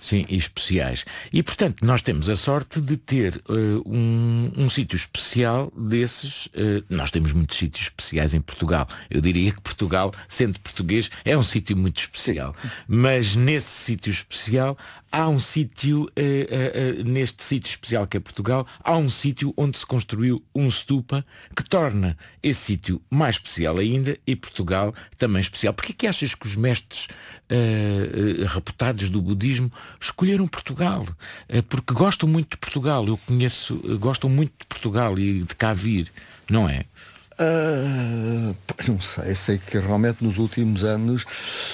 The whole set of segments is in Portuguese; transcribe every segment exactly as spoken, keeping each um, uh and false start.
Sim, e especiais. E, portanto, nós temos a sorte de ter uh, um, um sítio especial desses. Uh, nós temos muitos sítios especiais em Portugal. Eu diria que Portugal, sendo português, é um sítio muito especial. Sim. Mas nesse sítio especial, há um sítio, uh, uh, uh, neste sítio especial que é Portugal, há um sítio onde se construiu um stupa que torna esse sítio mais especial ainda e Portugal também especial. Porquê é que achas que os mestres uh, uh, reputados do budismo escolheram Portugal? Uh, porque gostam muito de Portugal. Eu conheço, uh, gostam muito de Portugal e de cá vir, não é? Uh, não sei, sei que realmente nos últimos anos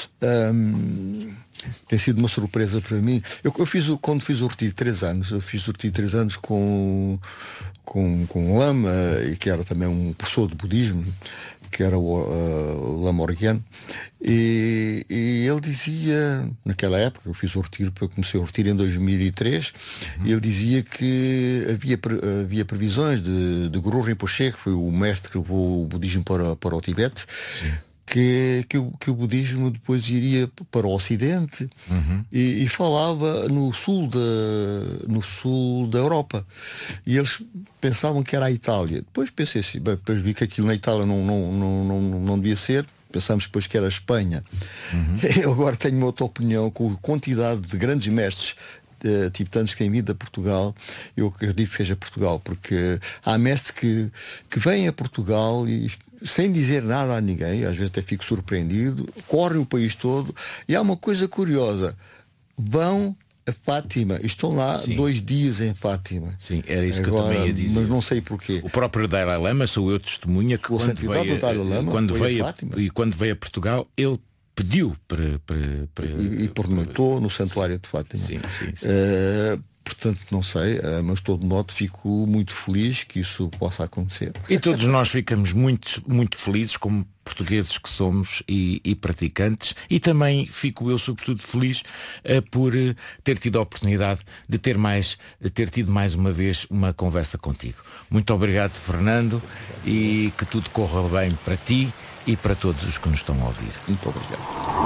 um, tem sido uma surpresa para mim. Eu, eu fiz o, quando fiz o retiro de três anos, eu fiz o retiro de três anos com, com, com um lama, e que era também um professor de budismo, que era o, uh, o Lama Orgyen, e, e ele dizia, naquela época, eu fiz o retiro, eu comecei o retiro em dois mil e três, uhum. E ele dizia que havia, havia previsões de, de Guru Rinpoche, que foi o mestre que levou o budismo para, para o Tibete, que, que, o, que o budismo depois iria para o Ocidente, uhum. e, e falava no sul, da, no sul da Europa. E eles pensavam que era a Itália. Depois pensei assim, bem, depois vi que aquilo na Itália não, não, não, não, não devia ser. Pensámos depois que era a Espanha. Uhum. Eu agora tenho uma outra opinião, com a quantidade de grandes mestres Uh, tibetanos que têm vindo a Portugal. Eu acredito que seja Portugal, porque há mestres que, que vêm a Portugal e, sem dizer nada a ninguém, às vezes até fico surpreendido, correm o país todo, e há uma coisa curiosa: vão a Fátima, estão lá Sim. dois dias em Fátima. Sim, era isso Agora, que eu também ia dizer. Mas não sei porquê. O próprio Dalai Lama, sou eu testemunha, que quando veio, Lama quando veio a, e quando veio a Portugal, ele pediu para... para, para e, e pernoitou no santuário de Fátima. Sim, sim, sim. Uh, portanto, não sei, uh, mas de todo modo fico muito feliz que isso possa acontecer. E todos nós ficamos muito, muito felizes, como portugueses que somos e, e praticantes, e também fico eu sobretudo feliz uh, por uh, ter tido a oportunidade de ter mais, de ter tido mais uma vez uma conversa contigo. Muito obrigado, Fernando, e que tudo corra bem para ti e para todos os que nos estão a ouvir. Muito obrigado.